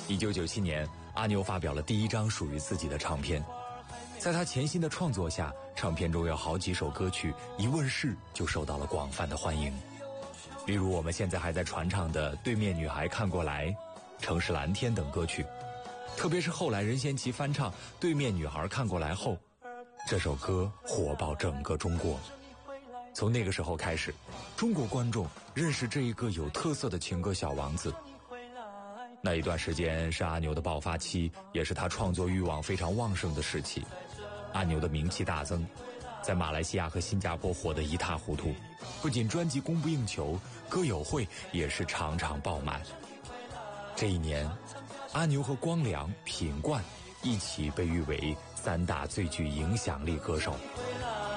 1997年，阿牛发表了第一张属于自己的唱片。在他潜心的创作下，唱片中有好几首歌曲一问世就受到了广泛的欢迎。例如我们现在还在传唱的《对面女孩看过来》、《城市蓝天》等歌曲。特别是后来任贤齐翻唱《对面女孩看过来》后，这首歌火爆整个中国。从那个时候开始，中国观众认识这一个有特色的情歌小王子。那一段时间是阿牛的爆发期，也是他创作欲望非常旺盛的时期。阿牛的名气大增，在马来西亚和新加坡火得一塌糊涂，不仅专辑供不应求，歌友会也是场场爆满。这一年，阿牛和光良、品冠一起被誉为3大最具影响力歌手。